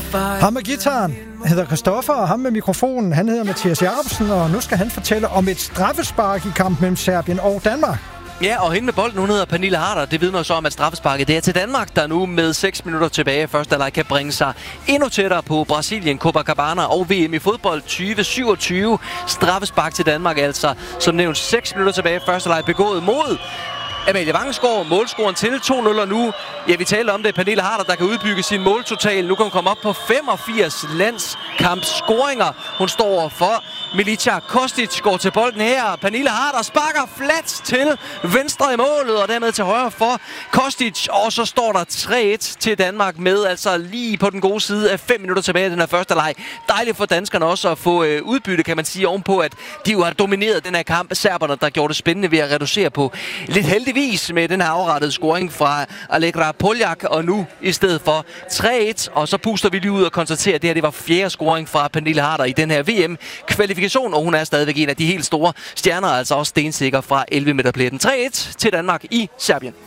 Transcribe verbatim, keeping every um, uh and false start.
Ham med gitaren hedder Christoffer, og ham med mikrofonen, han hedder Mathias Jacobsen, og nu skal han fortælle om et straffespark i kampen mellem Serbien og Danmark. Ja, og hende med bolden, hun hedder Pernille Harder. Det vidner så om, at straffesparket det er til Danmark, der nu med seks minutter tilbage første halvleg kan bringe sig endnu tættere på Brasilien, Copacabana og V M i fodbold tyve syvogtyve. Straffespark til Danmark altså, som nævnt seks minutter tilbage første halvleg begået mod Amalie Vangsgaard, målscoren til to nul, og nu, ja, vi taler om det, Pernille Harder, der kan udbygge sin måltotal. Nu kan hun komme op på femogfirs landskampscoringer. Hun står for Milica Kostic, går til bolden her. Pernille Harder sparker flat til venstre i målet, og dermed til højre for Kostic. Og så står der tre et til Danmark med, altså lige på den gode side af fem minutter tilbage i den her første leg. Dejligt for danskerne også at få øh, udbytte, kan man sige, ovenpå, at de jo har domineret den her kamp. Serberne, der gjorde det spændende ved at reducere på lidt heldigvis med den her afrettede scoring fra Allegra Poljak, og nu i stedet for tre et. Og så puster vi lige ud og konstaterer, at det her det var fjerde scoring fra Pernille Harder i den her V M-kvalifikation, og hun er stadigvæk en af de helt store stjerner, altså også stensikker fra elleve meter pletten. tre et til Danmark i Serbien.